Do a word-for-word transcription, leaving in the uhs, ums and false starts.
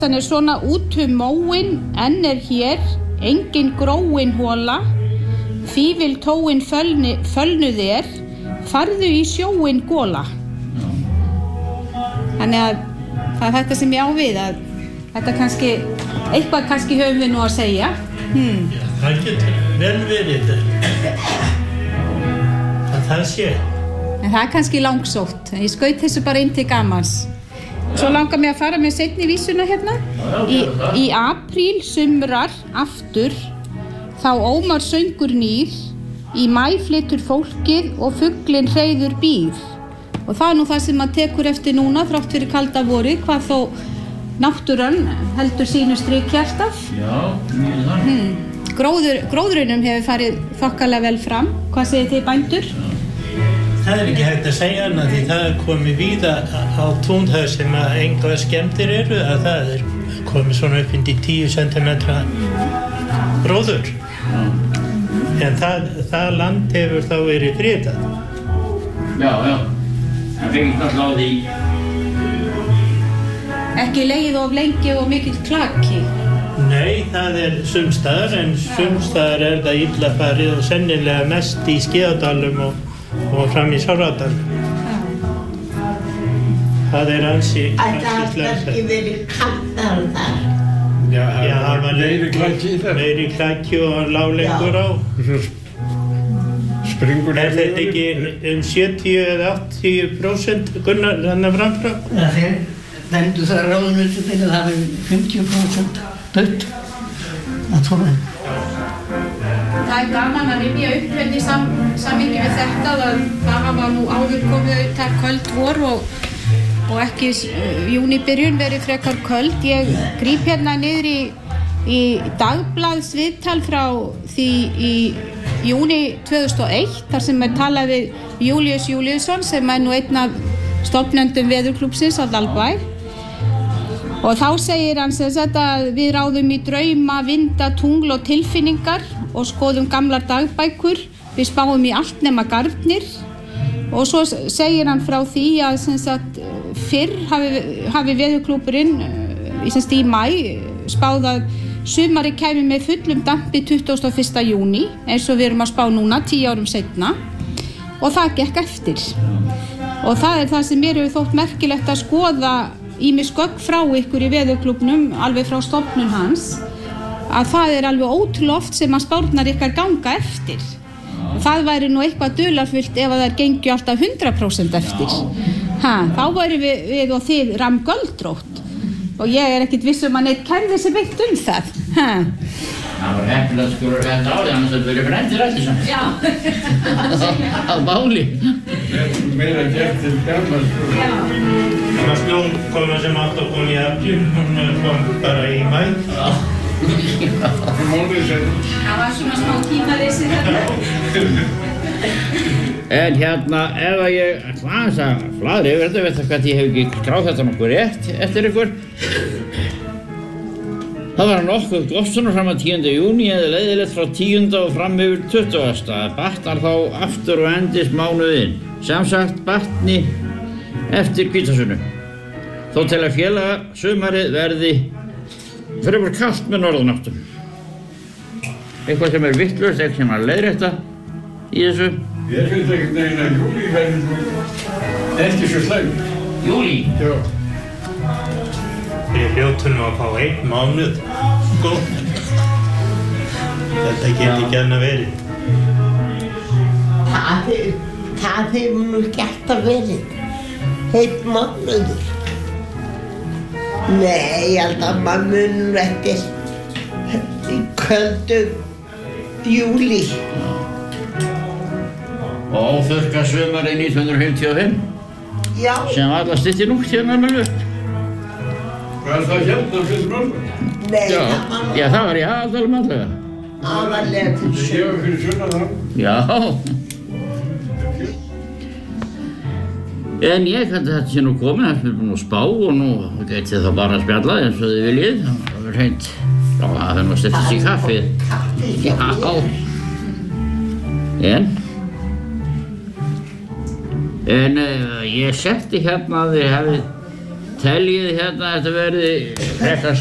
Hann er svona út um móin, enn er hér, engin gróin hóla, fífil tóin fölni, fölnuð er, farðu í sjóin góla. Þannig að það er þetta sem ég á við, að þetta kannski, eitthvað kannski höfum við nú að segja. Hmm. Já, það getur vel verið að það sé. En það er kannski langsótt, ég skaut þessu bara inn til gamans. Svo langar mig að fara með seinni vísuna hérna. Í, í apríl sumrar aftur, þá ómar söngur nýr, í maí flytur fólkið og fuglinn hreiður býr. Og það er nú það sem maður tekur eftir núna, þrátt fyrir kalda vorið, hvað þó náttúran heldur sínu strik hjartað. Já, mjög þannig. Hmm. Gróður, gróðrunum hefur farið þokkalega vel fram. Hvað segir þið bændur? Það er ekki hægt að segja annað því það er komið víða á túnhöð sem að enga skemmtir eru, að það er komið svona upp undir tíu sentimetra gróður. En það, það land hefur þá verið friðað. Já, já. Það fengið alltaf á því. Ekki legið of lengi og mikill klaki. Nei, það er sumstaðar, en sumstaðar er það illa farið og sennilega mest í Skeiðadalum og og fram í Sárradal. Það er ansi Það hafði ekki verið kaldar þar. Já, það var meiri klaki þar. Meiri klaki og lágleikur á. Springur. Er þetta ekki um sjötíu eða áttatíu prósent Gunnar þarna framfrá? Það er vendu það ráðunautu fyrir að það er fimmtíu prósent dött að tóra. Það er gaman að rifja upp henni sam, samhengi við þetta að það hafa nú áður komið auðvitað köld vor og, og ekki uh, júnibyrjun verið frekar köld. Ég gríp hérna niður í, í dagblaðsviðtal frá því í júni tvö þúsund og eitt þar sem er talað við Júlíus Júlíusson sem er nú einn af stofnendum veðurklúbbsins á Dalbæ. Og þá segir hann sem sagt að við ráðum í drauma, vinda, tungl og tilfinningar og skoðum gamlar dagbækur, við spáum í allt nema garnir. Og svo segir hann frá því að sem sagt, fyrr hafi, hafi veðurklúbburinn í maí spáð að sumari kæmi með fullum dampi tuttugasta og fyrsta júní eins og við erum að spá núna tíu árum seinna og það gekk eftir. Og það er það sem mér hefur þótt merkilegt að skoða ýmis gögn frá ykkur í veðurklúbbnum, alveg frá stofnun hans, að það er alveg ótrúlega oft sem að spárnar ykkar ganga eftir. Það væri nú eitthvað dularfullt ef að það gengju alltaf hundrað prósent eftir. Ha, þá væri við, við og þið rammgöldrótt. Og ég er ekkit viss um að neitt kærði sig veitt um það. Ha. Það var heppilega skurður þetta á því, annars þetta verið brenndir allir svona. Já. Að báli. Meira gert til gamla skurður. Það var snjókoma sem átt að koma í apríl, hún kom bara í maí. Það var svona smá tímaleysi þetta. En hérna, ef að ég aðeins að flaðri yfir þetta, veit það hvað ég hef ekki skráð þetta nokkuð rétt eftir ykkur. Það var nokkuð gott svona fram að tíunda júní eða leiðilegt frá tíunda og fram yfir tuttugasta. Batnar þá aftur og endist mánuðinn. Sem sagt, batni eftir hvítasunnu. Þó til að félaga sumarið verði fremur kalt með norðanáttum. Eitthvað sem er vitlaust, eitthvað sem er að leiðrétta í þessu. Ég finnst ekkert neginn að júlí verður ekki svo slæmt. Júlí? Já. Við hljótum nú að fá einn mánuð, sko. Þetta geti ekki annað verið. Það, það hefur nú gert að verið. Heitt mánuður. Nei, ég held að maður munur eftir í köldum júlí. Og óþurrka sumarið nítján hundruð fimmtíu og fimm. Já. Sem var alltaf styttir nú hérna með luft. Hvað er það hérna fyrir norðan? Nei, Já, það var já, það var í aðaldalum allavega. aðalega til Ég sög. var fyrir sunnan það. Já. En ég held að þetta sé nú komið, það er búin að spá og nú gæti það bara að spjalla eins og þið viljið. Það er hreint, já það er nú að setja sig í kaffið. Já. En, en uh, ég setti hérna að þið hefði Teljið hérna að þetta verði frekar